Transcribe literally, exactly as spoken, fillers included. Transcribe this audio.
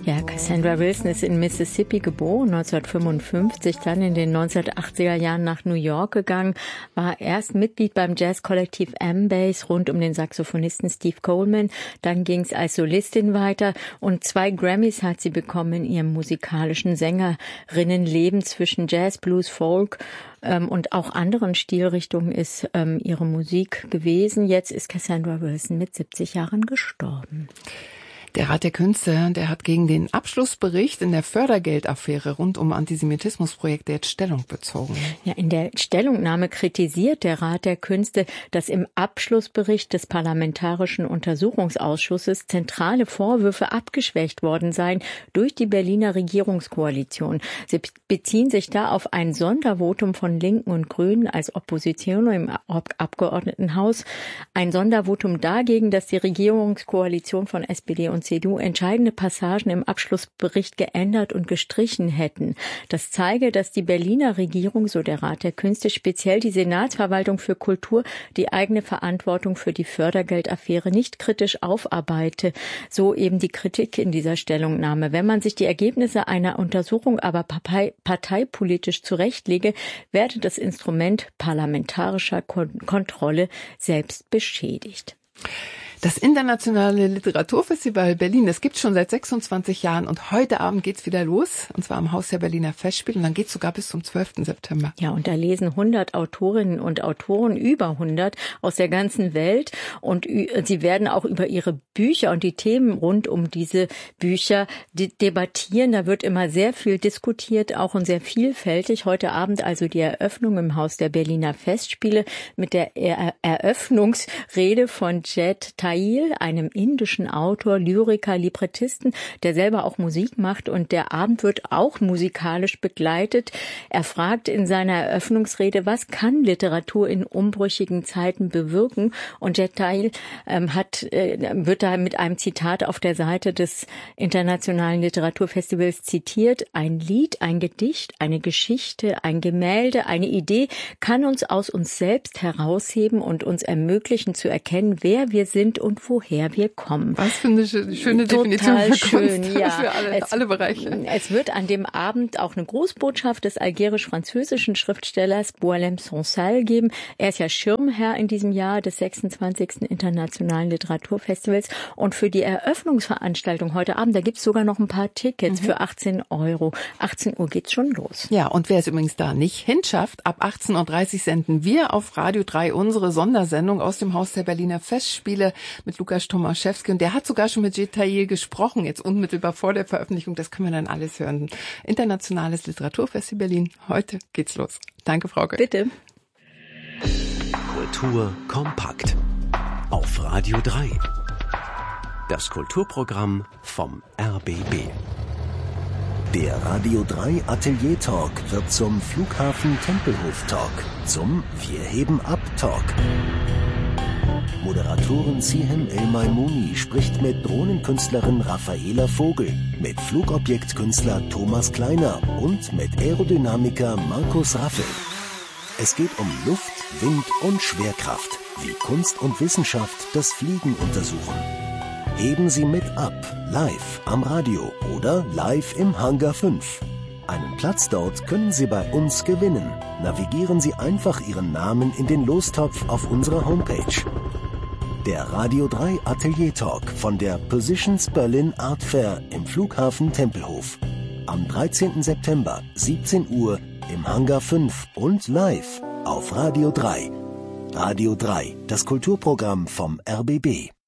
Ja, Cassandra Wilson ist in Mississippi geboren, neunzehnhundertfünfundfünfzig, dann in den neunzehnhundertachtziger Jahren nach New York gegangen, war erst Mitglied beim Jazzkollektiv M-Bass rund um den Saxophonisten Steve Coleman, dann ging es als Solistin weiter und zwei Grammys hat sie bekommen in ihrem musikalischen Sängerinnenleben zwischen Jazz, Blues, Folk ähm, und auch anderen Stilrichtungen ist ähm, ihre Musik gewesen. Jetzt ist Cassandra Wilson mit siebzig Jahren gestorben. Der Rat der Künste, der hat gegen den Abschlussbericht in der Fördergeldaffäre rund um Antisemitismusprojekte jetzt Stellung bezogen. Ja, in der Stellungnahme kritisiert der Rat der Künste, dass im Abschlussbericht des Parlamentarischen Untersuchungsausschusses zentrale Vorwürfe abgeschwächt worden seien durch die Berliner Regierungskoalition. Sie beziehen sich da auf ein Sondervotum von Linken und Grünen als Opposition im Abgeordnetenhaus. Ein Sondervotum dagegen, dass die Regierungskoalition von S P D und C D U entscheidende Passagen im Abschlussbericht geändert und gestrichen hätten. Das zeige, dass die Berliner Regierung, so der Rat der Künste, speziell die Senatsverwaltung für Kultur, die eigene Verantwortung für die Fördergeldaffäre nicht kritisch aufarbeite. So eben die Kritik in dieser Stellungnahme. Wenn man sich die Ergebnisse einer Untersuchung aber partei- parteipolitisch zurechtlege, werde das Instrument parlamentarischer Kon- Kontrolle selbst beschädigt. Das Internationale Literaturfestival Berlin, das gibt's schon seit sechsundzwanzig Jahren und heute Abend geht's wieder los, und zwar am Haus der Berliner Festspiele, und dann geht's sogar bis zum zwölften September. Ja, und da lesen hundert Autorinnen und Autoren, über hundert aus der ganzen Welt, und sie werden auch über ihre Bücher und die Themen rund um diese Bücher debattieren. Da wird immer sehr viel diskutiert, auch und sehr vielfältig. Heute Abend also die Eröffnung im Haus der Berliner Festspiele mit der er- Eröffnungsrede von Jet Tail, einem indischen Autor, Lyriker, Librettisten, der selber auch Musik macht, und der Abend wird auch musikalisch begleitet. Er fragt in seiner Eröffnungsrede, was kann Literatur in umbrüchigen Zeiten bewirken? Und Jet Tail ähm, hat, äh, wird da mit einem Zitat auf der Seite des Internationalen Literaturfestivals zitiert: Ein Lied, ein Gedicht, eine Geschichte, ein Gemälde, eine Idee kann uns aus uns selbst herausheben und uns ermöglichen zu erkennen, wer wir sind und woher wir kommen. Was für eine schöne Definition Total für Kunst, schön, ja. für alle, es, alle Bereiche. Es wird an dem Abend auch eine Grußbotschaft des algerisch-französischen Schriftstellers Boualem Sansal geben. Er ist ja Schirmherr in diesem Jahr des sechsundzwanzigsten Internationalen Literaturfestivals, und für die Eröffnungsveranstaltung heute Abend, da gibt's sogar noch ein paar Tickets mhm. für achtzehn Euro. achtzehn Uhr geht's schon los. Ja, und wer es übrigens da nicht hinschafft, ab achtzehn Uhr dreißig senden wir auf Radio drei unsere Sondersendung aus dem Haus der Berliner Festspiele mit Lukas Tomaszewski, und der hat sogar schon mit Jet Tail gesprochen, jetzt unmittelbar vor der Veröffentlichung. Das können wir dann alles hören. Internationales Literaturfestival Berlin. Heute geht's los. Danke, Frauke. Bitte. Kultur kompakt. Auf Radio drei. Das Kulturprogramm vom R B B. Der Radio drei Atelier Talk wird zum Flughafen Tempelhof Talk, zum Wir heben ab Talk. Moderatorin Sihem El-Maimouni spricht mit Drohnenkünstlerin Raffaela Vogel, mit Flugobjektkünstler Thomas Kleiner und mit Aerodynamiker Markus Raffel. Es geht um Luft, Wind und Schwerkraft, wie Kunst und Wissenschaft das Fliegen untersuchen. Heben Sie mit ab, live am Radio oder live im Hangar fünf. Einen Platz dort können Sie bei uns gewinnen. Navigieren Sie einfach Ihren Namen in den Lostopf auf unserer Homepage. Der Radio drei Atelier Talk von der Positions Berlin Art Fair im Flughafen Tempelhof. Am dreizehnten September, siebzehn Uhr, im Hangar fünf und live auf Radio drei. Radio drei, das Kulturprogramm vom R B B.